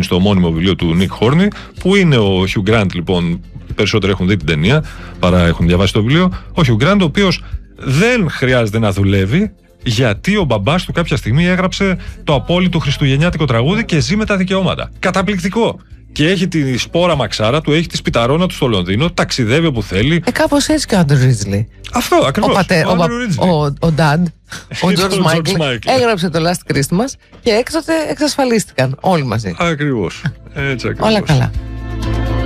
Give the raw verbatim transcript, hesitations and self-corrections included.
στο ομώνυμο βιβλίο του Νικ Χόρνι, που είναι ο Χιου Γκραντ, λοιπόν. Περισσότεροι έχουν δει την ταινία παρά έχουν διαβάσει το βιβλίο. Ο Χιου Γκραντ, ο οποίος δεν χρειάζεται να δουλεύει, γιατί ο μπαμπάς του κάποια στιγμή έγραψε το απόλυτο χριστουγεννιάτικο τραγούδι και ζει με τα δικαιώματα. Καταπληκτικό! Και έχει τη σπόρα μαξάρα του, έχει τη σπιταρόνα του στο Λονδίνο, ταξιδεύει όπου θέλει. Ε, κάπως έτσι και ο Άντρου Ρίτζλι. Αυτό ακριβώς. Ο, πατέ, ο, ο, ο, ο Dad, ο George Michael, έγραψε το Last Christmas και έκτοτε εξασφαλίστηκαν όλοι μαζί. Ακριβώς. Έτσι ακριβώς. Όλα καλά.